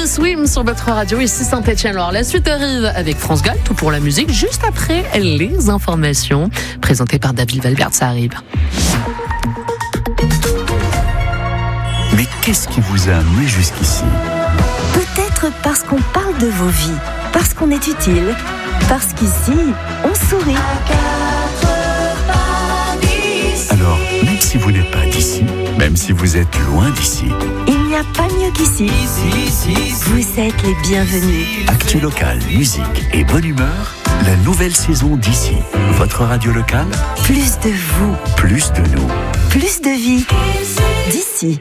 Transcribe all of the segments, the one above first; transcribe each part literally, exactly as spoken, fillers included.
Swim sur votre radio, ici Saint-Etienne-Loire. La suite arrive avec France Gall, tout pour la musique, juste après les informations présentées par David Valbert. Ça arrive. Mais qu'est-ce qui vous a amené jusqu'ici ? Peut-être parce qu'on parle de vos vies, parce qu'on est utile, parce qu'ici, on sourit. Alors, même si vous n'êtes pas d'ici, même si vous êtes loin d'ici, il n'y a pas mieux qu'ici. Vous êtes les bienvenus. Actu local, musique et bonne humeur, la nouvelle saison d'ici. Votre radio locale, Plus de vous, plus de nous. plus de vie. D'ici.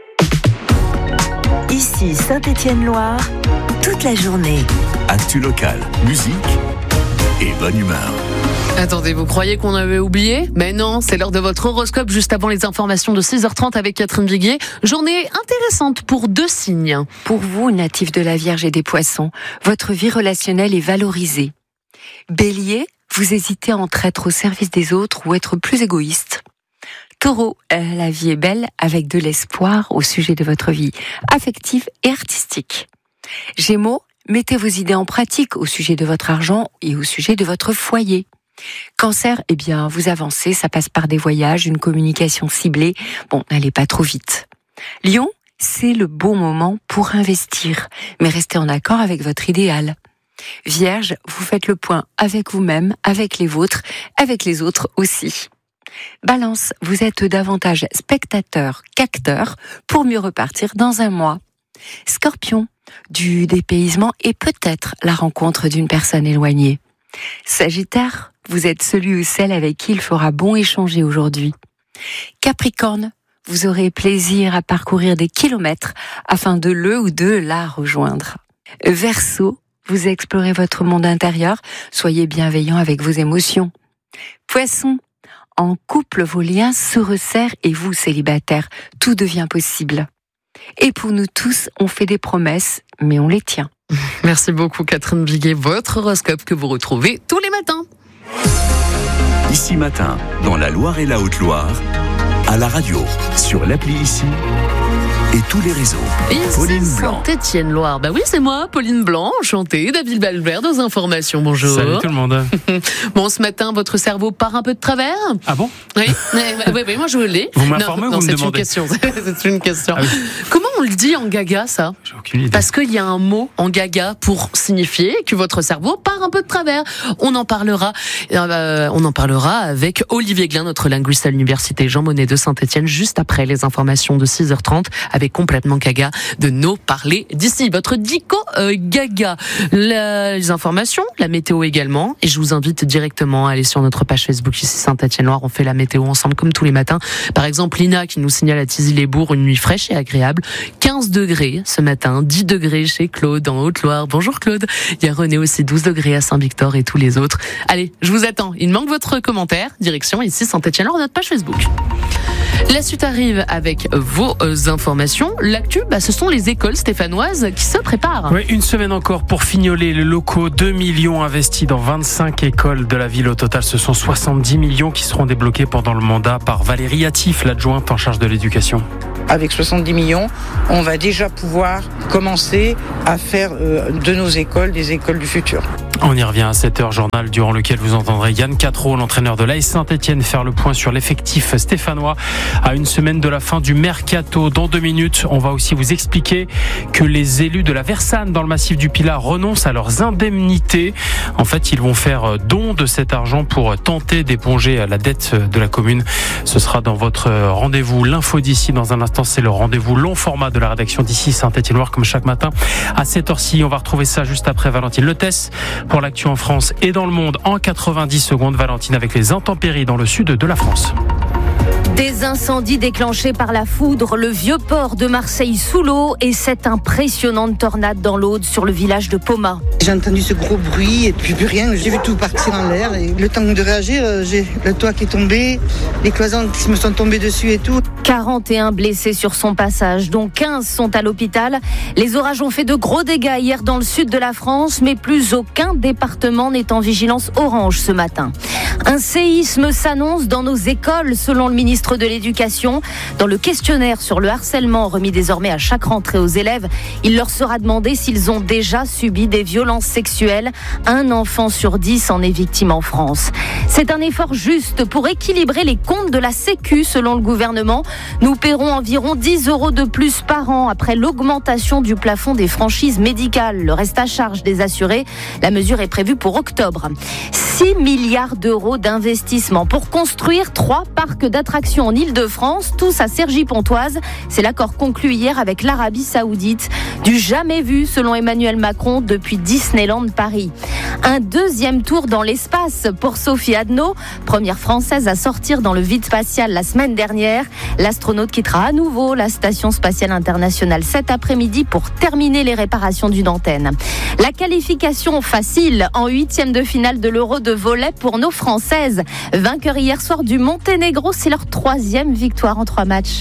Ici Saint-Etienne-Loire, toute la journée. Actu local, musique et bonne humeur. Attendez, vous croyez qu'on avait oublié ? Mais non, c'est l'heure de votre horoscope juste avant les informations de six heures trente avec Catherine Viguier. Journée intéressante pour deux signes. Pour vous, natif de la Vierge et des Poissons, votre vie relationnelle est valorisée. Bélier, vous hésitez entre être au service des autres ou être plus égoïste. Taureau, euh, la vie est belle avec de l'espoir au sujet de votre vie affective et artistique. Gémeaux, mettez vos idées en pratique au sujet de votre argent et au sujet de votre foyer. Cancer, eh bien, vous avancez, ça passe par des voyages, une communication ciblée. Bon, n'allez pas trop vite. Lion, c'est le bon moment pour investir, mais restez en accord avec votre idéal. Vierge, vous faites le point avec vous-même, avec les vôtres, avec les autres aussi. Balance, vous êtes davantage spectateur qu'acteur pour mieux repartir dans un mois. Scorpion, du dépaysement et peut-être la rencontre d'une personne éloignée. Sagittaire, vous êtes celui ou celle avec qui il fera bon échanger aujourd'hui. Capricorne, vous aurez plaisir à parcourir des kilomètres afin de le ou de la rejoindre. Verseau, vous explorez votre monde intérieur, soyez bienveillant avec vos émotions. Poisson, en couple, vos liens se resserrent et vous, célibataire, tout devient possible. Et pour nous tous, on fait des promesses, mais on les tient. Merci beaucoup Catherine Viguier, votre horoscope que vous retrouvez tous les matins. Ici matin, dans la Loire et la Haute-Loire, à la radio, sur l'appli Ici et tous les réseaux. Pauline Blanc. Saint-Etienne-Loire. Bah oui, c'est moi, Pauline Blanc, enchantée. David Valbert, aux informations. Bonjour. Salut tout le monde. Bon, ce matin, votre cerveau part un peu de travers ? Ah bon ? Oui, oui, oui, oui, moi je l'ai. Vous m'informez ou non, vous me c'est demandez ? une question. C'est une question. Ah oui. Comment on le dit en gaga, ça ? J'ai aucune idée. Parce qu'il y a un mot en gaga pour signifier que votre cerveau part un peu de travers. On en parlera, euh, on en parlera avec Olivier Glin, notre linguiste à l'université Jean Monnet de Saint-Etienne, juste après les informations de six heures trente, avec complètement gaga de nos parler d'ici. Votre dico euh, gaga. La, les informations, la météo également. Et je vous invite directement à aller sur notre page Facebook ici Saint-Etienne-Loire. On fait la météo ensemble comme tous les matins. Par exemple, Lina qui nous signale à Tizy-les-Bourgs une nuit fraîche et agréable. quinze degrés ce matin, dix degrés chez Claude en Haute-Loire. Bonjour Claude. Il y a René aussi, douze degrés à Saint-Victor et tous les autres. Allez, je vous attends. Il manque votre commentaire. Direction ici Saint-Etienne-Loire, notre page Facebook. La suite arrive avec vos informations. L'actu, bah, ce sont les écoles stéphanoises qui se préparent. Oui, une semaine encore pour fignoler les locaux. deux millions investis dans vingt-cinq écoles de la ville. Au total, ce sont soixante-dix millions qui seront débloqués pendant le mandat par Valérie Attif, l'adjointe en charge de l'éducation. Avec soixante-dix millions, on va déjà pouvoir commencer à faire de nos écoles des écoles du futur. On y revient à sept heures, journal durant lequel vous entendrez Yann Quatreau, l'entraîneur de l'A S Saint-Etienne, faire le point sur l'effectif stéphanois à une semaine de la fin du mercato. Dans deux minutes, on va aussi vous expliquer que les élus de la Versanne dans le massif du Pilat renoncent à leurs indemnités. En fait, ils vont faire don de cet argent pour tenter d'éponger la dette de la commune. Ce sera dans votre rendez-vous. L'info d'ici dans un instant, c'est le rendez-vous long format de la rédaction d'ici Saint-Etienne-Loire, comme chaque matin à cette heure-ci. On va retrouver ça juste après Valentine Lettès pour l'actu en France et dans le monde en quatre-vingt-dix secondes. Valentine avec les intempéries dans le sud de la France. Des incendies déclenchés par la foudre, le vieux port de Marseille sous l'eau et cette impressionnante tornade dans l'Aude sur le village de Poma. J'ai entendu ce gros bruit et puis plus rien. J'ai vu tout partir en l'air. Et le temps de réagir, j'ai le toit qui est tombé, les cloisons qui me sont tombées dessus et tout. quarante et un blessés sur son passage, dont quinze sont à l'hôpital. Les orages ont fait de gros dégâts hier dans le sud de la France, mais plus aucun département n'est en vigilance orange ce matin. Un séisme s'annonce dans nos écoles, selon le ministre de l'Éducation. Dans le questionnaire sur le harcèlement remis désormais à chaque rentrée aux élèves, il leur sera demandé s'ils ont déjà subi des violences sexuelles. Un enfant sur dix en est victime en France. C'est un effort juste pour équilibrer les comptes de la Sécu, selon le gouvernement. Nous paierons environ dix euros de plus par an après l'augmentation du plafond des franchises médicales. Le reste à charge des assurés, la mesure est prévue pour octobre. six milliards d'euros d'investissement pour construire trois parcs d'attractions en Île-de-France, tous à Cergy-Pontoise. C'est l'accord conclu hier avec l'Arabie Saoudite. Du jamais vu, selon Emmanuel Macron, depuis Disneyland Paris. Un deuxième tour dans l'espace pour Sophie Adno, première française à sortir dans le vide spatial la semaine dernière. L'astronaute quittera à nouveau la Station spatiale internationale cet après-midi pour terminer les réparations d'une antenne. La qualification facile en huitième de finale de l'Euro de volley pour nos Françaises. Vainqueurs hier soir du Monténégro, c'est leur troisième victoire en trois matchs.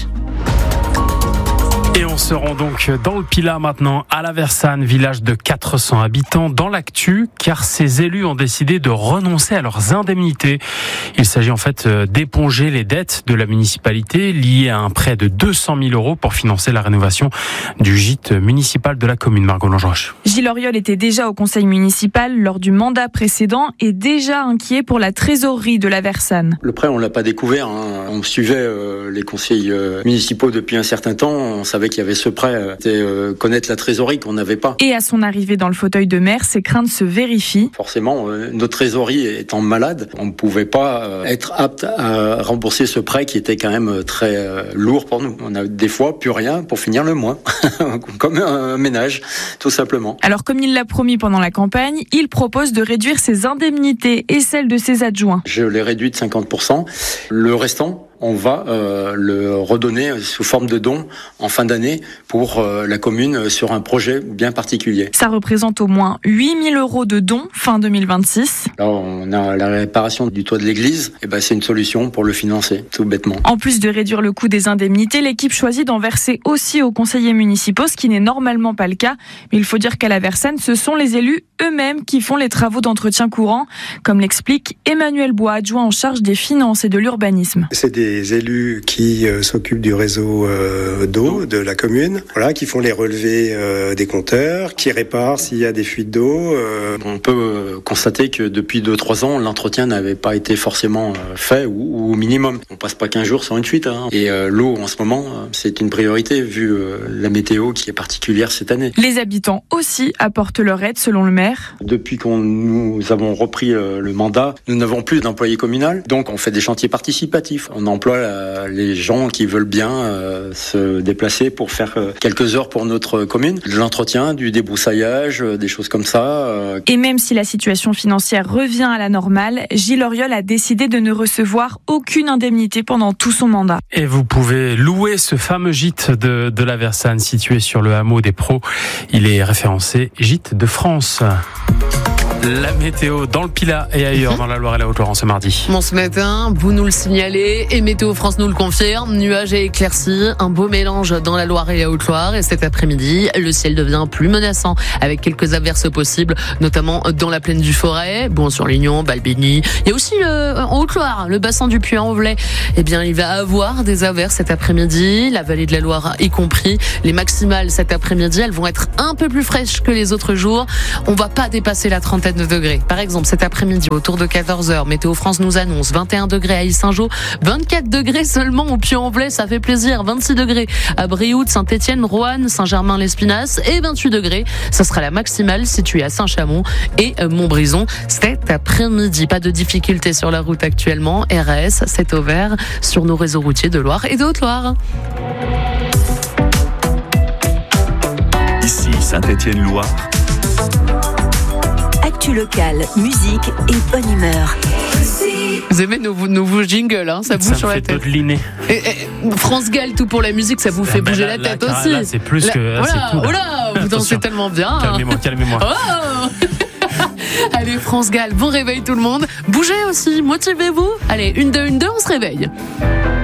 Et on se rend donc dans le Pilat maintenant, à la Versanne, village de quatre cents habitants, dans l'actu, car ces élus ont décidé de renoncer à leurs indemnités. Il s'agit en fait d'éponger les dettes de la municipalité liées à un prêt de deux cent mille euros pour financer la rénovation du gîte municipal de la commune. Margot Langeroche. Gilles Auriol était déjà au conseil municipal lors du mandat précédent et déjà inquiet pour la trésorerie de la Versanne. Le prêt, on l'a pas découvert. Hein. On suivait euh, les conseils euh, municipaux depuis un certain temps. On savait qu'il y avait ce prêt, c'était euh, connaître la trésorerie qu'on n'avait pas. Et à son arrivée dans le fauteuil de maire, ses craintes se vérifient. Forcément, euh, notre trésorerie étant malade, on ne pouvait pas euh, être apte à rembourser ce prêt qui était quand même très euh, lourd pour nous. On a des fois plus rien pour finir le mois, comme un ménage, tout simplement. Alors comme il l'a promis pendant la campagne, il propose de réduire ses indemnités et celles de ses adjoints. Je les réduis de cinquante pour cent. Le restant, on va euh, le redonner sous forme de don en fin d'année pour euh, la commune sur un projet bien particulier. Ça représente au moins huit mille euros de dons fin deux mille vingt-six. Là, on a la réparation du toit de l'église. Et ben, c'est une solution pour le financer, tout bêtement. En plus de réduire le coût des indemnités, l'équipe choisit d'en verser aussi aux conseillers municipaux, ce qui n'est normalement pas le cas. Mais il faut dire qu'à la Versanne, ce sont les élus eux-mêmes qui font les travaux d'entretien courant, comme l'explique Emmanuel Bois, adjoint en charge des finances et de l'urbanisme. C'est des des élus qui euh, s'occupent du réseau euh, d'eau de la commune, voilà, qui font les relevés euh, des compteurs, qui réparent s'il y a des fuites d'eau. Euh. On peut constater que depuis deux trois ans, l'entretien n'avait pas été forcément fait ou, ou au minimum. On passe pas quinze jours sans une fuite. Hein. Et euh, l'eau, en ce moment, c'est une priorité vu euh, la météo qui est particulière cette année. Les habitants aussi apportent leur aide, selon le maire. Depuis qu'on nous avons repris euh, le mandat, nous n'avons plus d'employés communaux, donc on fait des chantiers participatifs. On emploie euh, les gens qui veulent bien euh, se déplacer pour faire euh, quelques heures pour notre commune. De l'entretien, du débroussaillage, euh, des choses comme ça. Euh. Et même si la situation financière revient à la normale, Gilles Auriol a décidé de ne recevoir aucune indemnité pendant tout son mandat. Et vous pouvez louer ce fameux gîte de, de la Versanne situé sur le hameau des Pros. Il est référencé Gîte de France. La météo dans le Pilat et ailleurs dans la Loire et la Haute-Loire ce mardi. Bon, ce matin, vous nous le signalez et Météo France nous le confirme. Nuages et éclaircies, un beau mélange dans la Loire et la Haute-Loire. Et cet après-midi, le ciel devient plus menaçant avec quelques averses possibles, notamment dans la plaine du Forêt, Bon-sur-Lignon, Balbigny. Il y a aussi le, en Haute-Loire, le bassin du Puy-en-Velay. Eh bien, il va avoir des averses cet après-midi, la vallée de la Loire y compris. Les maximales cet après-midi, elles vont être un peu plus fraîches que les autres jours. On va pas dépasser la trentaine de degrés. Par exemple, cet après-midi, autour de quatorze heures, Météo France nous annonce vingt et un degrés à Issingeau, vingt-quatre degrés seulement au Puy-en-Velay, ça fait plaisir, vingt-six degrés à Brioude, Saint-Étienne, Roanne, Saint-Germain-l'Espinasse et vingt-huit degrés. Ça sera la maximale située à Saint-Chamond et Montbrison cet après-midi. Pas de difficultés sur la route actuellement. R A S, c'est au vert sur nos réseaux routiers de Loire et de Haute-Loire. Ici Saint-Étienne-Loire. Actu locale, musique et bonne humeur. Vous aimez nos nouveaux jingles, hein, ça bouge ça sur la fait tête. Et, et, France Gall, tout pour la musique, ça vous fait bouger là, la tête là, aussi. Là, c'est plus là, que. Là, voilà, c'est tout, là. Oh là, vous dansez tellement bien. Calmez-moi, calmez-moi. Oh Allez, France Gall, bon réveil tout le monde. Bougez aussi, motivez-vous. Allez, une, deux, une, deux, on se réveille.